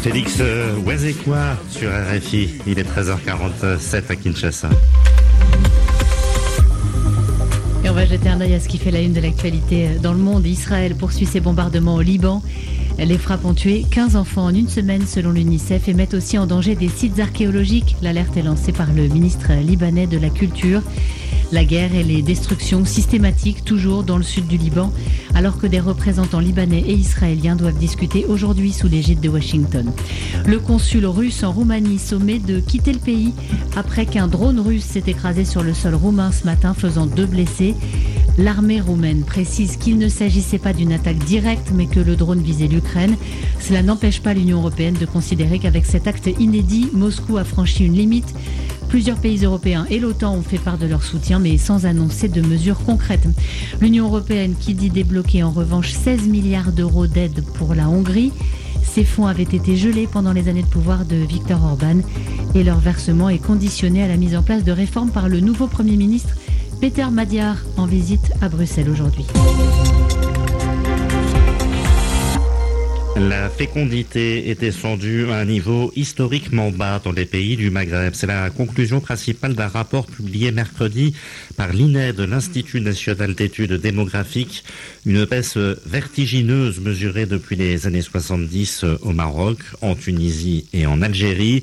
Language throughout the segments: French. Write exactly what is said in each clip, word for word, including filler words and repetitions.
Félix Ouazekwa sur R F I, il est treize heures quarante-sept à Kinshasa. Et on va jeter un œil à ce qui fait la une de l'actualité dans le monde. Israël poursuit ses bombardements au Liban. Les frappes ont tué quinze enfants en une semaine selon l'UNICEF et mettent aussi en danger des sites archéologiques. L'alerte est lancée par le ministre libanais de la Culture. La guerre et les destructions systématiques toujours dans le sud du Liban, alors que des représentants libanais et israéliens doivent discuter aujourd'hui sous l'égide de Washington. Le consul russe en Roumanie sommet de quitter le pays après qu'un drone russe s'est écrasé sur le sol roumain ce matin, faisant deux blessés. L'armée roumaine précise qu'il ne s'agissait pas d'une attaque directe, mais que le drone visait l'Ukraine. Cela n'empêche pas l'Union européenne de considérer qu'avec cet acte inédit, Moscou a franchi une limite. Plusieurs pays européens et l'OTAN ont fait part de leur soutien, mais sans annoncer de mesures concrètes. L'Union européenne qui dit débloquer en revanche seize milliards d'euros d'aide pour la Hongrie. Ces fonds avaient été gelés pendant les années de pouvoir de Viktor Orban et leur versement est conditionné à la mise en place de réformes par le nouveau Premier ministre Peter Magyar en visite à Bruxelles aujourd'hui. La fécondité est descendue à un niveau historiquement bas dans les pays du Maghreb. C'est la conclusion principale d'un rapport publié mercredi par l'I N E D, l'Institut national d'études démographiques. Une baisse vertigineuse mesurée depuis les années soixante-dix au Maroc, en Tunisie et en Algérie.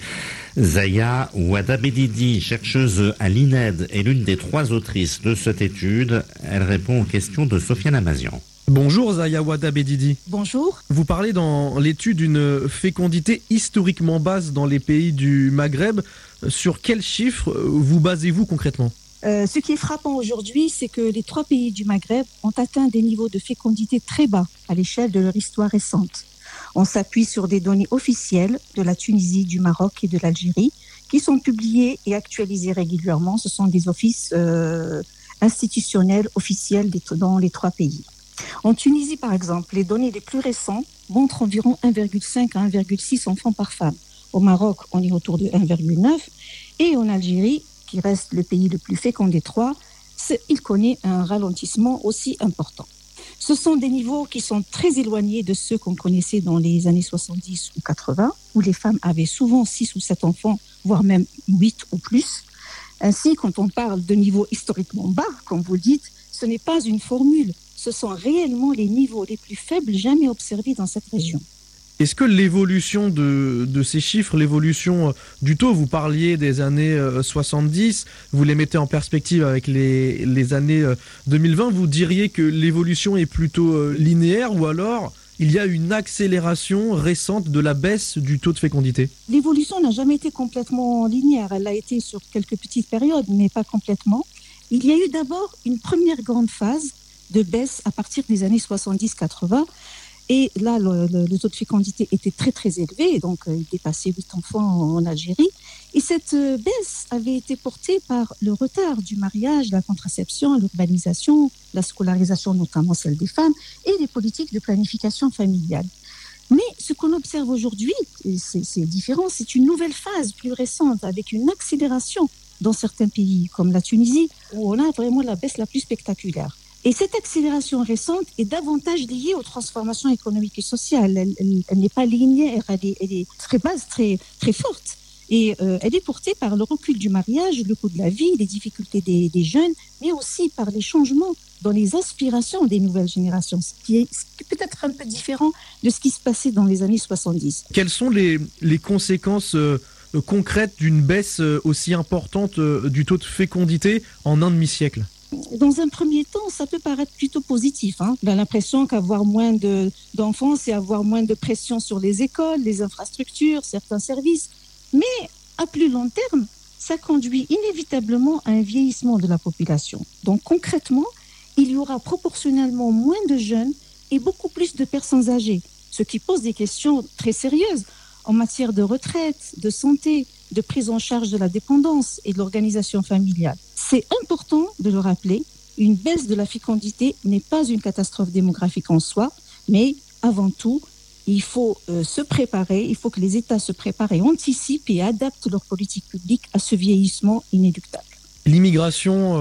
Zaya Ouadabedidi, chercheuse à l'I N E D, est l'une des trois autrices de cette étude. Elle répond aux questions de Sofiane Amazian. Bonjour Zaya Ouadabedidi. Bonjour. Vous parlez dans l'étude d'une fécondité historiquement basse dans les pays du Maghreb. Sur quels chiffres vous basez-vous concrètement ? euh, Ce qui est frappant aujourd'hui, c'est que les trois pays du Maghreb ont atteint des niveaux de fécondité très bas à l'échelle de leur histoire récente. On s'appuie sur des données officielles de la Tunisie, du Maroc et de l'Algérie qui sont publiées et actualisées régulièrement. Ce sont des offices euh, institutionnels officiels dans les trois pays. En Tunisie, par exemple, les données les plus récentes montrent environ un virgule cinq à un virgule six enfants par femme. Au Maroc, on est autour de un virgule neuf. Et en Algérie, qui reste le pays le plus fécond des trois, il connaît un ralentissement aussi important. Ce sont des niveaux qui sont très éloignés de ceux qu'on connaissait dans les années soixante-dix ou quatre-vingts, où les femmes avaient souvent six ou sept enfants, voire même huit ou plus. Ainsi, quand on parle de niveaux historiquement bas, comme vous le dites, ce n'est pas une formule. Ce sont réellement les niveaux les plus faibles jamais observés dans cette région. Est-ce que l'évolution de, de ces chiffres, l'évolution du taux, vous parliez des années soixante-dix, vous les mettez en perspective avec les, les années deux mille vingt, vous diriez que l'évolution est plutôt linéaire ou alors il y a une accélération récente de la baisse du taux de fécondité ? L'évolution n'a jamais été complètement linéaire. Elle a été sur quelques petites périodes, mais pas complètement. Il y a eu d'abord une première grande phase de baisse à partir des années soixante-dix quatre-vingts. Et là, le, le, le taux de fécondité était très, très élevé. Donc, euh, il dépassait huit enfants en, en Algérie. Et cette euh, baisse avait été portée par le retard du mariage, la contraception, l'urbanisation, la scolarisation, notamment celle des femmes, et les politiques de planification familiale. Mais ce qu'on observe aujourd'hui, c'est, c'est différent, c'est une nouvelle phase plus récente, avec une accélération dans certains pays, comme la Tunisie, où on a vraiment la baisse la plus spectaculaire. Et cette accélération récente est davantage liée aux transformations économiques et sociales. Elle, elle, elle n'est pas linéaire, elle est, elle est très basse, très, très forte. Et euh, elle est portée par le recul du mariage, le coût de la vie, les difficultés des, des jeunes, mais aussi par les changements dans les aspirations des nouvelles générations, ce qui est peut-être un peu différent de ce qui se passait dans les années soixante-dix. Quelles sont les, les conséquences euh, concrètes d'une baisse euh, aussi importante euh, du taux de fécondité en un demi-siècle ? Dans un premier temps, ça peut paraître plutôt positif. Hein. On a l'impression qu'avoir moins de, d'enfants, c'est avoir moins de pression sur les écoles, les infrastructures, certains services. Mais à plus long terme, ça conduit inévitablement à un vieillissement de la population. Donc concrètement, il y aura proportionnellement moins de jeunes et beaucoup plus de personnes âgées, ce qui pose des questions très sérieuses en matière de retraite, de santé, de prise en charge de la dépendance et de l'organisation familiale. C'est important de le rappeler, une baisse de la fécondité n'est pas une catastrophe démographique en soi, mais avant tout, il faut euh, se préparer, il faut que les États se préparent et anticipent et adaptent leurs politiques publiques à ce vieillissement inéluctable. L'immigration